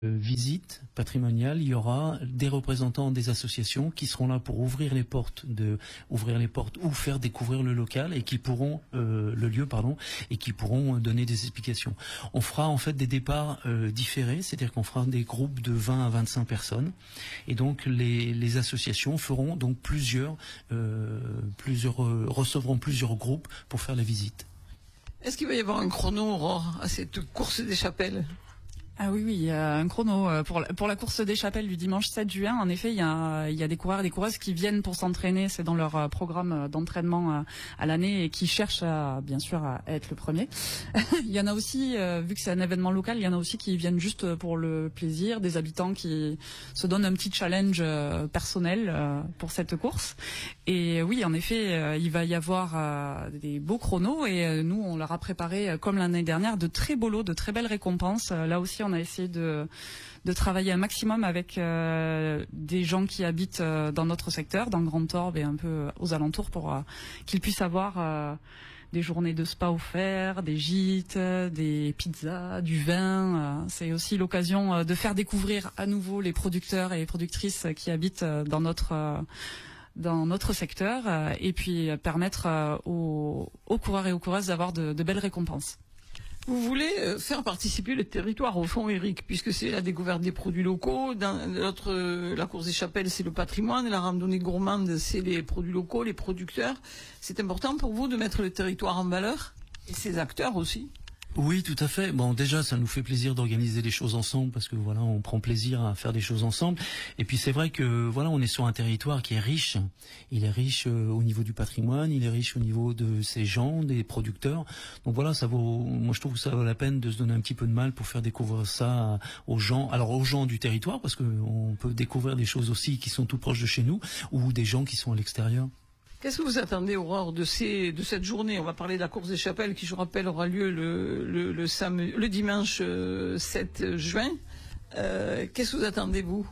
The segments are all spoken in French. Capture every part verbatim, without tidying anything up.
Euh, visite patrimoniale, il y aura des représentants des associations qui seront là pour ouvrir les portes de ouvrir les portes ou faire découvrir le local et qui pourront euh, le lieu pardon et qui pourront donner des explications. On fera en fait des départs euh, différés, c'est-à-dire qu'on fera des groupes de vingt à vingt-cinq personnes et donc les les associations feront donc plusieurs euh, plusieurs euh, recevront plusieurs groupes pour faire la visite. Est-ce qu'il va y avoir un chrono, Aurore, à cette course des chapelles? Ah oui, oui, il y a un chrono pour la, pour la course des chapelles du dimanche sept juin. En effet, il y a, il y a des coureurs et des coureuses qui viennent pour s'entraîner. C'est dans leur programme d'entraînement à l'année et qui cherchent à, bien sûr, à être le premier. Il y en a aussi, vu que c'est un événement local, il y en a aussi qui viennent juste pour le plaisir, des habitants qui se donnent un petit challenge personnel pour cette course. Et oui, en effet, il va y avoir des beaux chronos et nous, on leur a préparé, comme l'année dernière, de très beaux lots, de très belles récompenses. Là aussi, on a essayé de, de travailler un maximum avec euh, des gens qui habitent euh, dans notre secteur, dans Grand Orbe et un peu aux alentours, pour euh, qu'ils puissent avoir euh, des journées de spa offerts, des gîtes, des pizzas, du vin. Euh, c'est aussi l'occasion euh, de faire découvrir à nouveau les producteurs et les productrices qui habitent euh, dans notre euh, dans notre secteur euh, et puis permettre euh, aux, aux coureurs et aux coureuses d'avoir de, de belles récompenses. Vous voulez faire participer le territoire au fond, Eric, puisque c'est la découverte des produits locaux. Dans l'autre, la course des chapelles, c'est le patrimoine. La randonnée gourmande, c'est les produits locaux, les producteurs. C'est important pour vous de mettre le territoire en valeur et ses acteurs aussi. Oui, tout à fait. Bon, déjà, ça nous fait plaisir d'organiser des choses ensemble parce que voilà, on prend plaisir à faire des choses ensemble. Et puis c'est vrai que voilà, on est sur un territoire qui est riche. Il est riche euh, au niveau du patrimoine, il est riche au niveau de ses gens, des producteurs. Donc voilà, ça vaut. Moi, je trouve que ça vaut la peine de se donner un petit peu de mal pour faire découvrir ça aux gens. Alors aux gens du territoire, parce que on peut découvrir des choses aussi qui sont tout proches de chez nous, ou des gens qui sont à l'extérieur. Qu'est-ce que vous attendez, Aurore, de ces, de cette journée? On va parler de la course des chapelles qui, je rappelle, aura lieu le, le, le, samedi, le dimanche euh, sept juin. Euh, qu'est-ce que vous attendez, vous?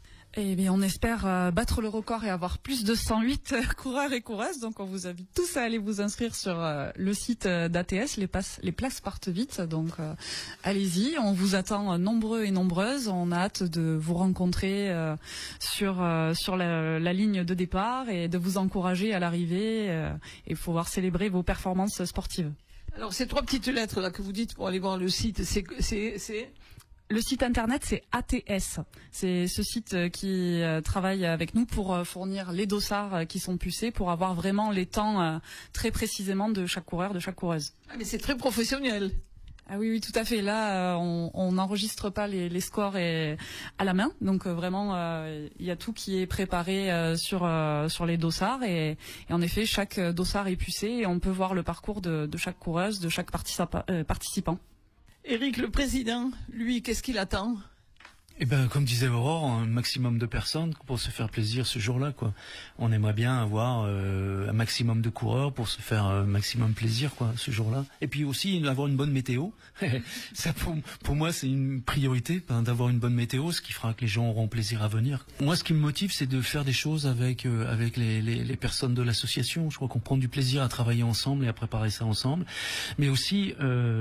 Eh bien, on espère euh, battre le record et avoir plus de cent huit euh, coureurs et coureuses. Donc, on vous invite tous à aller vous inscrire sur euh, le site euh, d'A T S. Les, passes, les places partent vite. Donc, euh, allez-y. On vous attend euh, nombreux et nombreuses. On a hâte de vous rencontrer euh, sur euh, sur la, la ligne de départ et de vous encourager à l'arrivée euh, et pouvoir célébrer vos performances sportives. Alors, ces trois petites lettres là que vous dites pour aller voir le site, c'est c'est c'est Le site internet, c'est A T S. C'est ce site qui euh, travaille avec nous pour euh, fournir les dossards euh, qui sont pucés, pour avoir vraiment les temps euh, très précisément de chaque coureur, de chaque coureuse. Ah, mais c'est très professionnel. Ah oui, oui, tout à fait. Là, euh, on n'enregistre pas les, les scores et, à la main. Donc euh, vraiment, il euh, y a tout qui est préparé euh, sur euh, sur les dossards. Et, et en effet, chaque dossard est pucé et on peut voir le parcours de, de chaque coureuse, de chaque participa euh, participant. Eric, le président, lui, qu'est-ce qu'il attend? Eh ben, comme disait Aurore, un maximum de personnes pour se faire plaisir ce jour-là, quoi. On aimerait bien avoir euh, un maximum de coureurs pour se faire un maximum plaisir, quoi, ce jour-là. Et puis aussi avoir une bonne météo. Ça, pour, pour moi, c'est une priorité, hein, d'avoir une bonne météo, ce qui fera que les gens auront plaisir à venir. Moi, ce qui me motive, c'est de faire des choses avec euh, avec les, les, les personnes de l'association. Je crois qu'on prend du plaisir à travailler ensemble et à préparer ça ensemble. Mais aussi,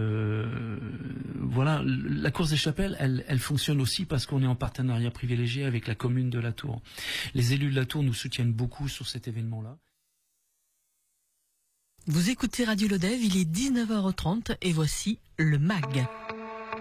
euh, voilà, la course des chapelles, elle, elle fonctionne aussi parce que qu'on est en partenariat privilégié avec la commune de La Tour. Les élus de La Tour nous soutiennent beaucoup sur cet événement-là. Vous écoutez Radio Lodève, il est dix-neuf heures trente et voici le M A G.